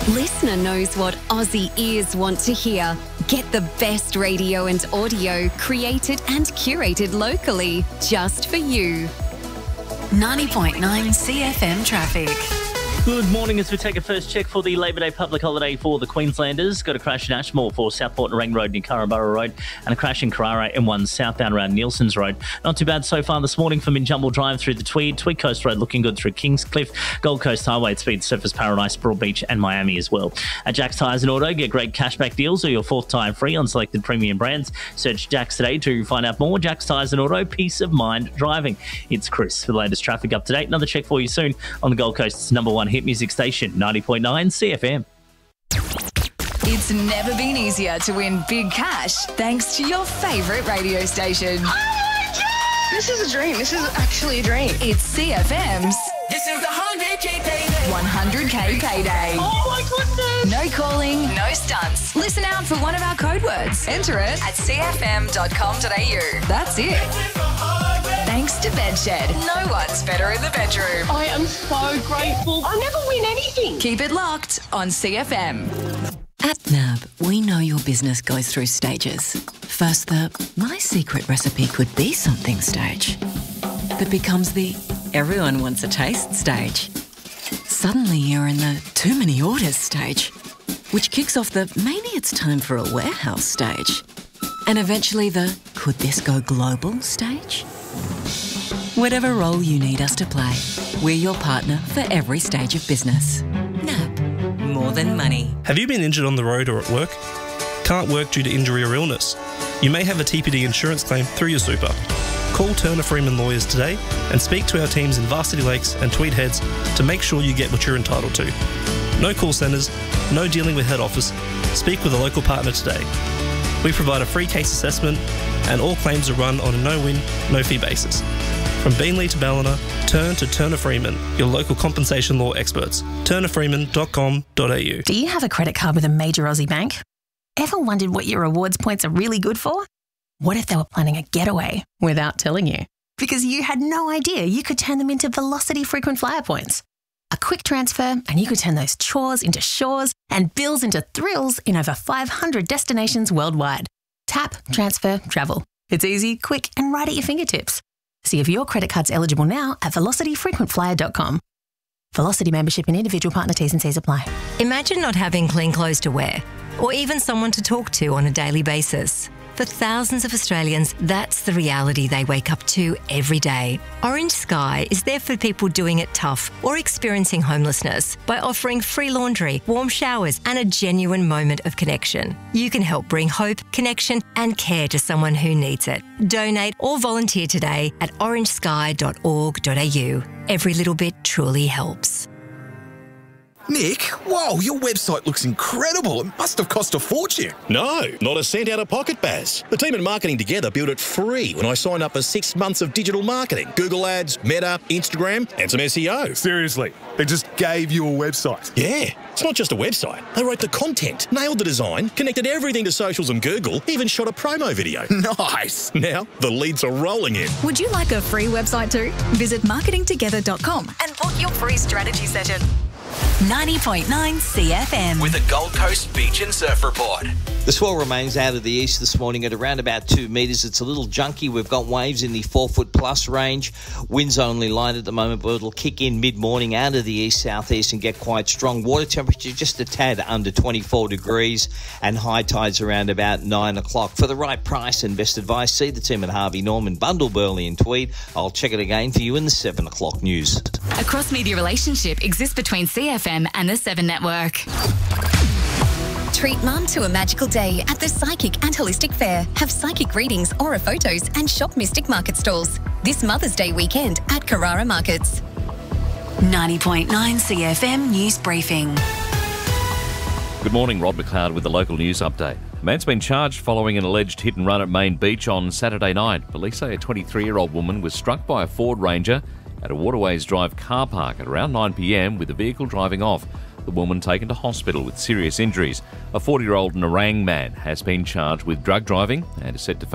Listener knows what Aussie ears want to hear. Get the best radio and audio created and curated locally, just for you. 90.9 CFM traffic. Good morning as we take a first check for the Labor Day public holiday for the Queenslanders. Got a crash in Ashmore for Southport and Rank Road near Curraburra Road and a crash in Carrara M1 southbound around Nielsen's Road. Not too bad so far this morning from Minjumble Drive through the Tweed Coast Road looking good through Kingscliff, Gold Coast Highway at Speed, Surfers Paradise, Broadbeach and Miami as well. At Jack's Tyres and Auto, get great cashback deals or your fourth tyre free on selected premium brands. Search Jack's today to find out more. Jack's Tyres and Auto, peace of mind driving. It's Chris for the latest traffic up to date. Another check for you soon on the Gold Coast's #1 hit music station, 90.9 CFM. It's never been easier to win big cash thanks to your favourite radio station. Oh my God! This is a dream. This is actually a dream. It's CFM's This is the 100K payday. 100K payday. Oh my goodness! No calling, no stunts. Listen out for one of our code words. Enter it at cfm.com.au. That's it. Thanks to Bedshed. No one's better in the bedroom. I am so grateful. I never win anything. Keep it locked on CFM. At NAB, we know your business goes through stages. First, the my secret recipe could be something stage that becomes the everyone wants a taste stage. Suddenly you're in the too many orders stage, which kicks off the maybe it's time for a warehouse stage. And eventually the could this go global stage? Whatever role you need us to play, we're your partner for every stage of business. NAB, more than money. Have you been injured on the road or at work? Can't work due to injury or illness? You may have a TPD insurance claim through your super. Call Turner Freeman Lawyers today and speak to our teams in Varsity Lakes and Tweed Heads to make sure you get what you're entitled to. No call centres, no dealing with head office. Speak with a local partner today. We provide a free case assessment and all claims are run on a no-win, no-fee basis. From Beanley to Ballina, turn to Turner Freeman, your local compensation law experts. turnerfreeman.com.au. Do you have a credit card with a major Aussie bank? Ever wondered what your rewards points are really good for? What if they were planning a getaway without telling you? Because you had no idea you could turn them into Velocity frequent flyer points. A quick transfer and you could turn those chores into shores and bills into thrills in over 500 destinations worldwide. Tap, transfer, travel. It's easy, quick and right at your fingertips. See if your credit card's eligible now at velocityfrequentflyer.com. Velocity membership and individual partner T's and C's apply. Imagine not having clean clothes to wear or even someone to talk to on a daily basis. For thousands of Australians, that's the reality they wake up to every day. Orange Sky is there for people doing it tough or experiencing homelessness by offering free laundry, warm showers and a genuine moment of connection. You can help bring hope, connection and care to someone who needs it. Donate or volunteer today at orangesky.org.au. Every little bit truly helps. Nick, whoa, your website looks incredible. It must have cost a fortune. No, not a cent out of pocket, Baz. The team at Marketing Together built it free when I signed up for 6 months of digital marketing. Google Ads, Meta, Instagram, and some SEO. Seriously? They just gave you a website? Yeah, it's not just a website. They wrote the content, nailed the design, connected everything to socials and Google, even shot a promo video. Nice. Now, the leads are rolling in. Would you like a free website too? Visit marketingtogether.com and book your free strategy session. 90.9 CFM. With the Gold Coast Beach and Surf Report. The swell remains out of the east this morning at around about 2 metres. It's a little junky. We've got waves in the 4 foot plus range. Winds only light at the moment, but it'll kick in mid-morning out of the east-southeast and get quite strong. Water temperature just a tad under 24 degrees and high tides around about 9 o'clock. For the right price and best advice, see the team at Harvey Norman, Bundle, Burley and Tweed. I'll check it again for you in the 7 o'clock news. A cross-media relationship exists between CFM and the 7 Network. Treat Mum to a magical day at the Psychic and Holistic Fair. Have psychic readings, aura photos and shop Mystic Market stalls. This Mother's Day weekend at Carrara Markets. 90.9 CFM News Briefing. Good morning, Rob McLeod with the local news update. A man's been charged following an alleged hit and run at Main Beach on Saturday night. Police say a 23-year-old woman was struck by a Ford Ranger at a Waterways Drive car park at around 9 p.m. with the vehicle driving off. The woman taken to hospital with serious injuries. A 40-year-old Nerang man has been charged with drug driving and is set to face